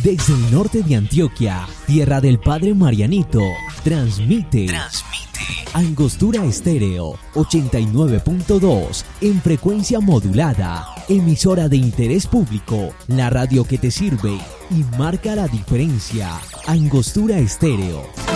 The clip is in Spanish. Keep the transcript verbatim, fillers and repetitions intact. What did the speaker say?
Desde el norte de Antioquia, tierra del Padre Marianito, transmite, Transmite. Angostura Estéreo ochenta y nueve punto dos en frecuencia modulada, emisora de interés público, la radio que te sirve y marca la diferencia. Angostura Estéreo.